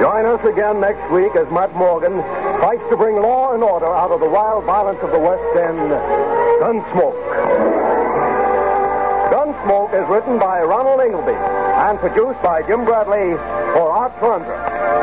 Join us again next week as Matt Morgan fights to bring law and order out of the wild violence of the West End. Gunsmoke. Gunsmoke is written by Ronald Ingleby and produced by Jim Bradley for Art Furniture.